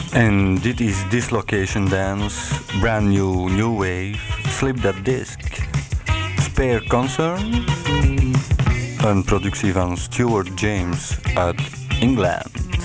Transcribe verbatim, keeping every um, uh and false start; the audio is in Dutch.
En dit is Dislocation Dance, brand new new wave, Slip That Disc. Spare Concern, een productie van Stuart James uit Engeland.